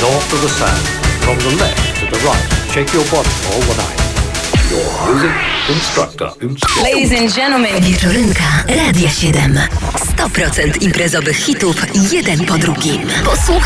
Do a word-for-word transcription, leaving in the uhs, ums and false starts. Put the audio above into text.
north to the south, from the left to the right. Shake your body all the night. Your music instructor. instructor. Ladies and gentlemen. Wieczorynka Radia siedem. sto procent imprezowych hitów, jeden po drugim. Posłuchaj.